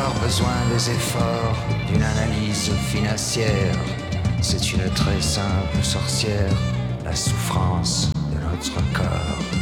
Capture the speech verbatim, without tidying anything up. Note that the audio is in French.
avoir besoin des efforts d'une analyse financière. C'est une très simple sorcière, la souffrance de notre corps.